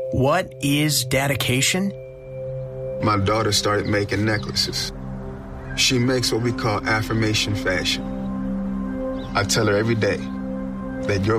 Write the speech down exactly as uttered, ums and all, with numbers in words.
What is dedication? My daughter started making necklaces. She makes what we call affirmation fashion. I tell her every day that your